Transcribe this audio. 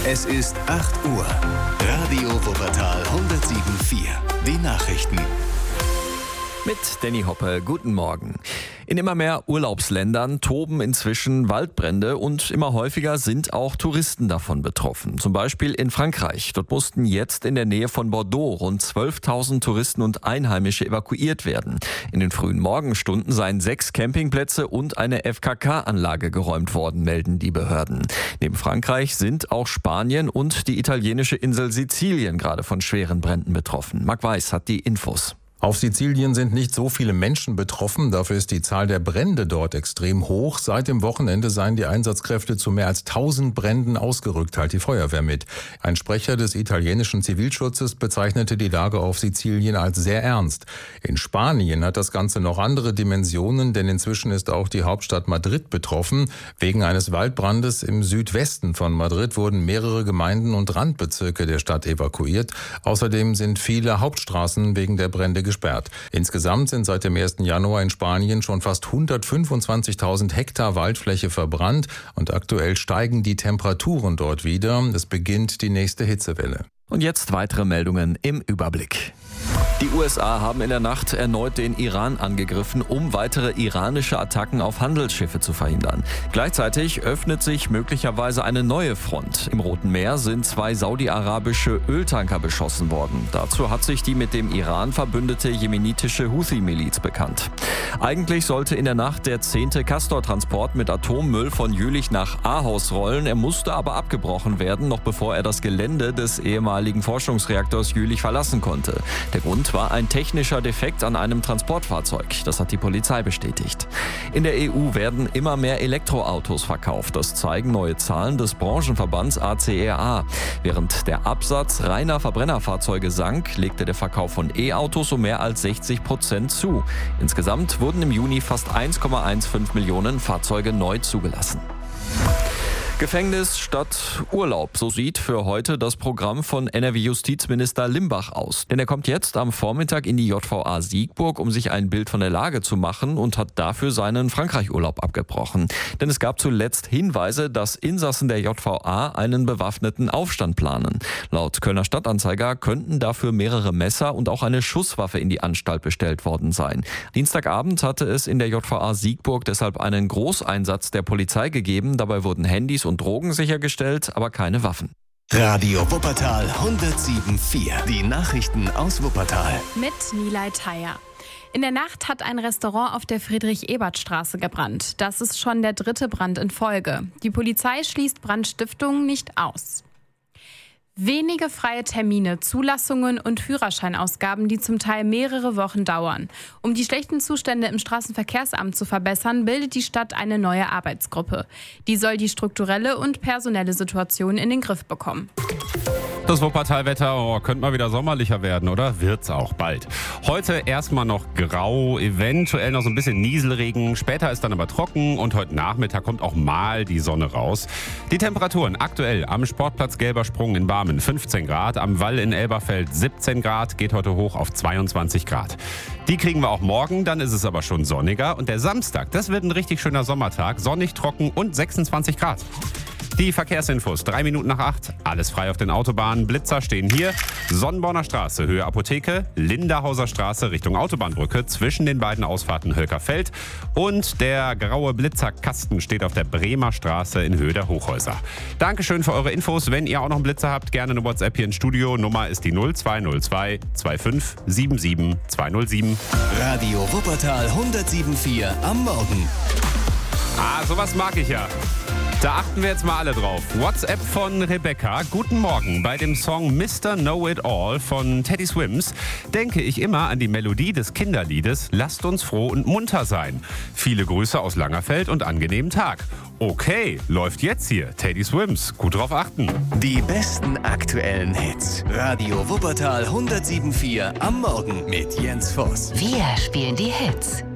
Es ist 8 Uhr. Radio Wuppertal 107.4. Die Nachrichten. Mit Danny Hoppe, guten Morgen. In immer mehr Urlaubsländern toben inzwischen Waldbrände und immer häufiger sind auch Touristen davon betroffen. Zum Beispiel in Frankreich. Dort mussten jetzt in der Nähe von Bordeaux rund 12.000 Touristen und Einheimische evakuiert werden. In den frühen Morgenstunden seien 6 Campingplätze und eine FKK-Anlage geräumt worden, melden die Behörden. Neben Frankreich sind auch Spanien und die italienische Insel Sizilien gerade von schweren Bränden betroffen. Marc Weiß hat die Infos. Auf Sizilien sind nicht so viele Menschen betroffen, dafür ist die Zahl der Brände dort extrem hoch. Seit dem Wochenende seien die Einsatzkräfte zu mehr als 1000 Bränden ausgerückt, teilt die Feuerwehr mit. Ein Sprecher des italienischen Zivilschutzes bezeichnete die Lage auf Sizilien als sehr ernst. In Spanien hat das Ganze noch andere Dimensionen, denn inzwischen ist auch die Hauptstadt Madrid betroffen. Wegen eines Waldbrandes im Südwesten von Madrid wurden mehrere Gemeinden und Randbezirke der Stadt evakuiert. Außerdem sind viele Hauptstraßen wegen der Brände gesperrt. Insgesamt sind seit dem 1. Januar in Spanien schon fast 125.000 Hektar Waldfläche verbrannt und aktuell steigen die Temperaturen dort wieder. Es beginnt die nächste Hitzewelle. Und jetzt weitere Meldungen im Überblick. Die USA haben in der Nacht erneut den Iran angegriffen, um weitere iranische Attacken auf Handelsschiffe zu verhindern. Gleichzeitig öffnet sich möglicherweise eine neue Front. Im Roten Meer sind 2 saudi-arabische Öltanker beschossen worden. Dazu hat sich die mit dem Iran verbündete jemenitische Houthi-Miliz bekannt. Eigentlich sollte in der Nacht der 10. Castor-Transport mit Atommüll von Jülich nach Ahaus rollen. Er musste aber abgebrochen werden, noch bevor er das Gelände des ehemaligen Forschungsreaktors Jülich verlassen konnte. Der Grund war ein technischer Defekt an einem Transportfahrzeug. Das hat die Polizei bestätigt. In der EU werden immer mehr Elektroautos verkauft. Das zeigen neue Zahlen des Branchenverbands ACEA. Während der Absatz reiner Verbrennerfahrzeuge sank, legte der Verkauf von E-Autos um mehr als 60% zu. Insgesamt wurden im Juni fast 1,15 Millionen Fahrzeuge neu zugelassen. Gefängnis statt Urlaub, so sieht für heute das Programm von NRW-Justizminister Limbach aus. Denn er kommt jetzt am Vormittag in die JVA Siegburg, um sich ein Bild von der Lage zu machen und hat dafür seinen Frankreich-Urlaub abgebrochen. Denn es gab zuletzt Hinweise, dass Insassen der JVA einen bewaffneten Aufstand planen. Laut Kölner Stadtanzeiger könnten dafür mehrere Messer und auch eine Schusswaffe in die Anstalt bestellt worden sein. Dienstagabend hatte es in der JVA Siegburg deshalb einen Großeinsatz der Polizei gegeben. Dabei wurden Handys und Drogen sichergestellt, aber keine Waffen. Radio Wuppertal 107.4. Die Nachrichten aus Wuppertal. Mit Nilay Thayer. In der Nacht hat ein Restaurant auf der Friedrich-Ebert-Straße gebrannt. Das ist schon der 3. Brand in Folge. Die Polizei schließt Brandstiftung nicht aus. Wenige freie Termine, Zulassungen und Führerscheinausgaben, die zum Teil mehrere Wochen dauern. Um die schlechten Zustände im Straßenverkehrsamt zu verbessern, bildet die Stadt eine neue Arbeitsgruppe. Die soll die strukturelle und personelle Situation in den Griff bekommen. Das Wuppertal-Wetter könnte mal wieder sommerlicher werden, oder? Wird's auch bald. Heute erstmal noch grau, eventuell noch so ein bisschen Nieselregen. Später ist dann aber trocken und heute Nachmittag kommt auch mal die Sonne raus. Die Temperaturen aktuell am Sportplatz Gelber Sprung in Barmen 15 Grad, am Wall in Elberfeld 17 Grad, geht heute hoch auf 22 Grad. Die kriegen wir auch morgen, dann ist es aber schon sonniger. Und der Samstag, das wird ein richtig schöner Sommertag, sonnig, trocken und 26 Grad. Die Verkehrsinfos, 3 Minuten nach 8, alles frei auf den Autobahnen. Blitzer stehen hier, Sonnenborner Straße, Höhe Apotheke, Linderhauser Straße Richtung Autobahnbrücke, zwischen den beiden Ausfahrten Hölkerfeld und der graue Blitzerkasten steht auf der Bremer Straße in Höhe der Hochhäuser. Dankeschön für eure Infos, wenn ihr auch noch einen Blitzer habt, gerne eine WhatsApp hier ins Studio, Nummer ist die 0202 25 77 207. Radio Wuppertal 107.4 am Morgen. Sowas mag ich ja. Da achten wir jetzt mal alle drauf. WhatsApp von Rebecca. Guten Morgen. Bei dem Song Mr. Know It All von Teddy Swims denke ich immer an die Melodie des Kinderliedes Lasst uns froh und munter sein. Viele Grüße aus Langerfeld und angenehmen Tag. Okay, läuft jetzt hier. Teddy Swims. Gut drauf achten. Die besten aktuellen Hits. Radio Wuppertal 107.4 am Morgen mit Jens Voss. Wir spielen die Hits.